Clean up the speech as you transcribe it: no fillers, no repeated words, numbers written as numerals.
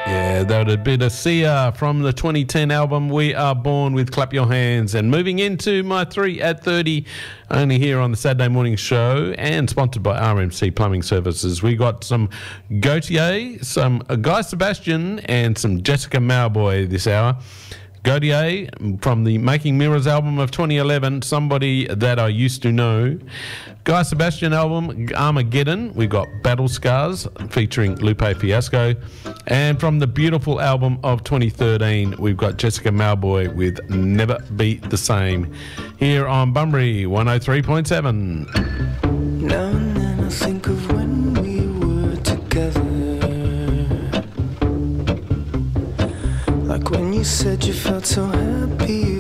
Yeah, that would be the Sia from the 2010 album We Are Born with Clap Your Hands. And moving into my 3 at 30, only here on the Saturday morning show and sponsored by RMC Plumbing Services. We got some Gautier, some Guy Sebastian and some Jessica Mauboy this hour. Gautier from the Making Mirrors album of 2011, Somebody That I Used to Know. Guy Sebastian album, Armageddon, we've got Battle Scars featuring Lupe Fiasco. And from the Beautiful album of 2013, we've got Jessica Mauboy with Never Be the Same. Here on Bunbury 103.7. Now and then I think of when we were together. Like when you said you felt so happy